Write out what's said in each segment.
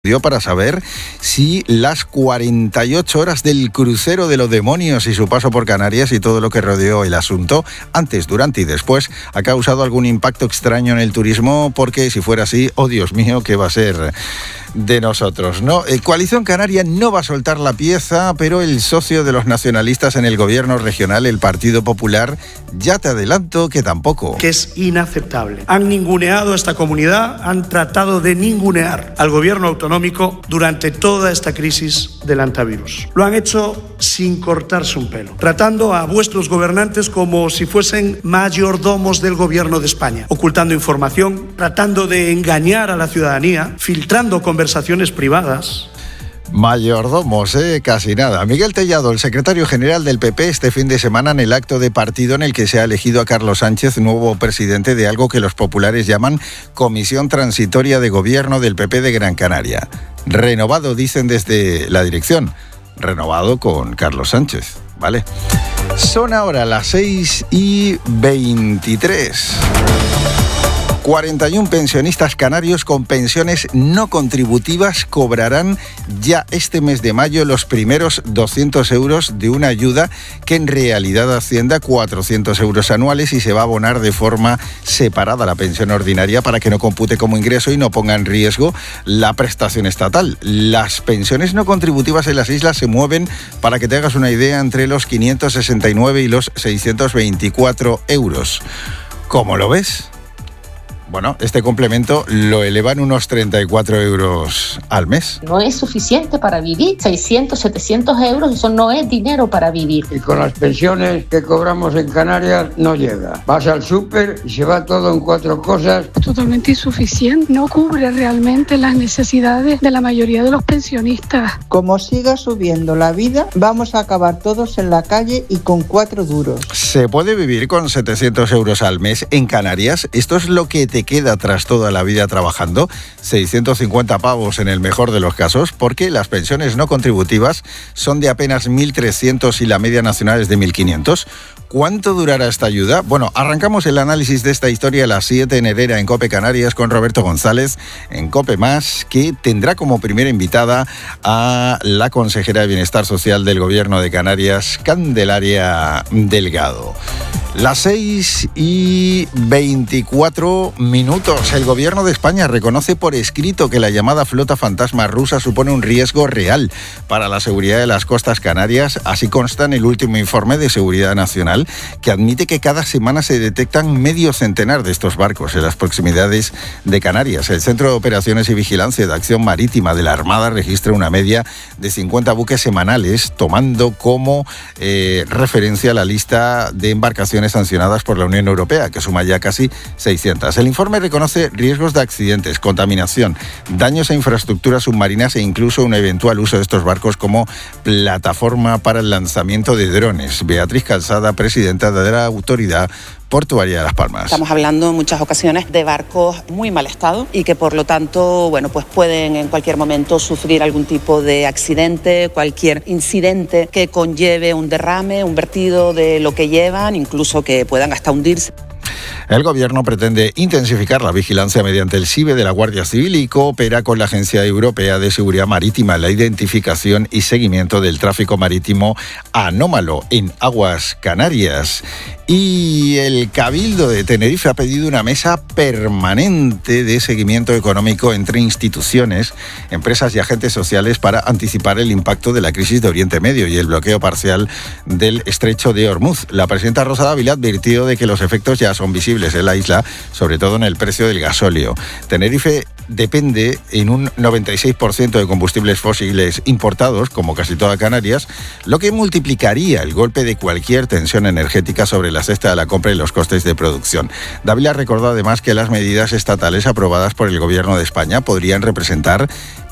para saber si las 48 horas del crucero de los demonios y su paso por Canarias y todo lo que rodeó el asunto, antes, durante y después, ha causado algún impacto extraño en el turismo, porque si fuera así, oh Dios mío, ¿qué va a ser de nosotros, no? Coalición Canaria no va a soltar la pieza, pero el socio de los nacionalistas en el gobierno regional, el Partido Popular, ya te adelanto que tampoco. Que es inaceptable. Han ninguneado a esta comunidad, han tratado de ningunear al gobierno autonómico durante toda esta crisis del antivirus. Lo han hecho sin cortarse un pelo, tratando a vuestros gobernantes como si fuesen mayordomos del gobierno de España, ocultando información, tratando de engañar a la ciudadanía, filtrando conversaciones privadas. Mayordomos, casi nada. Miguel Tellado, el secretario general del PP, este fin de semana en el acto de partido en el que se ha elegido a Carlos Sánchez nuevo presidente de algo que los populares llaman Comisión Transitoria de Gobierno del PP de Gran Canaria. Renovado, dicen desde la dirección. Renovado con Carlos Sánchez, ¿vale? Son ahora las 6:23. 41 pensionistas canarios con pensiones no contributivas cobrarán ya este mes de mayo los primeros 200 euros de una ayuda que en realidad asciende a 400 euros anuales y se va a abonar de forma separada a la pensión ordinaria para que no compute como ingreso y no ponga en riesgo la prestación estatal. Las pensiones no contributivas en las islas se mueven, para que te hagas una idea, entre los 569 y los 624 euros. ¿Cómo lo ves? Bueno, este complemento lo elevan unos 34 euros al mes. No es suficiente para vivir. 600, 700 euros, eso no es dinero para vivir. Y con las pensiones que cobramos en Canarias no llega. Vas al súper y se va todo en 4 cosas. Totalmente insuficiente. No cubre realmente las necesidades de la mayoría de los pensionistas. Como siga subiendo la vida, vamos a acabar todos en la calle y con 4 duros. ¿Se puede vivir con 700 euros al mes en Canarias? Esto es lo que te queda tras toda la vida trabajando, 650 pavos en el mejor de los casos, porque las pensiones no contributivas son de apenas 1.300 y la media nacional es de 1.500. ¿Cuánto durará esta ayuda? Bueno, arrancamos el análisis de esta historia a las 7 en Herrera, en COPE Canarias, con Roberto González, en COPE Más, que tendrá como primera invitada a la consejera de Bienestar Social del Gobierno de Canarias, Candelaria Delgado. Las 6:24. El Gobierno de España reconoce por escrito que la llamada flota fantasma rusa supone un riesgo real para la seguridad de las costas canarias. Así consta en el último informe de Seguridad Nacional, que admite que cada semana se detectan medio centenar de estos barcos en las proximidades de Canarias. El Centro de Operaciones y Vigilancia de Acción Marítima de la Armada registra una media de 50 buques semanales, tomando como referencia la lista de embarcaciones sancionadas por la Unión Europea, que suma ya casi 600. El informe reconoce riesgos de accidentes, contaminación, daños a infraestructuras submarinas e incluso un eventual uso de estos barcos como plataforma para el lanzamiento de drones. Beatriz Calzada, presidenta de la Autoridad Portuaria de Las Palmas. Estamos hablando en muchas ocasiones de barcos muy mal estado y que por lo tanto, pues pueden en cualquier momento sufrir algún tipo de accidente, cualquier incidente que conlleve un derrame, un vertido de lo que llevan, incluso que puedan hasta hundirse. El Gobierno pretende intensificar la vigilancia mediante el SIBE de la Guardia Civil y coopera con la Agencia Europea de Seguridad Marítima en la identificación y seguimiento del tráfico marítimo anómalo en aguas canarias. Y el Cabildo de Tenerife ha pedido una mesa permanente de seguimiento económico entre instituciones, empresas y agentes sociales para anticipar el impacto de la crisis de Oriente Medio y el bloqueo parcial del estrecho de Hormuz. La presidenta Rosa Dávila advirtió de que los efectos ya son visibles en la isla, sobre todo en el precio del gasóleo. Tenerife depende en un 96% de combustibles fósiles importados, como casi toda Canarias, lo que multiplicaría el golpe de cualquier tensión energética sobre la cesta de la compra y los costes de producción. Dávila recordó además que las medidas estatales aprobadas por el Gobierno de España podrían representar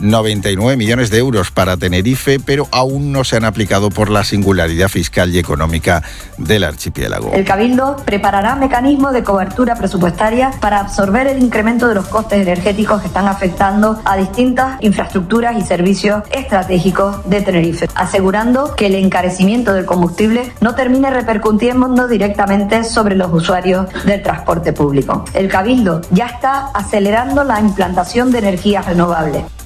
99 millones de euros para Tenerife, pero aún no se han aplicado por la singularidad fiscal y económica del archipiélago. El Cabildo preparará mecanismos de cobertura presupuestaria para absorber el incremento de los costes energéticos que están afectando a distintas infraestructuras y servicios estratégicos de Tenerife, asegurando que el encarecimiento del combustible no termine repercutiendo directamente sobre los usuarios del transporte público. El Cabildo ya está acelerando la implantación de energías renovables.